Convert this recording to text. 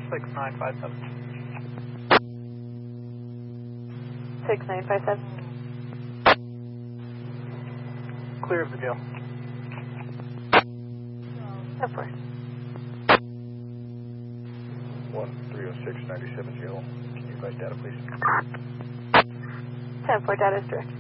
6957. 6957. Clear of the jail. 10-4. 1306 97 jail. Can you advise data, please? 10-4, data is direct.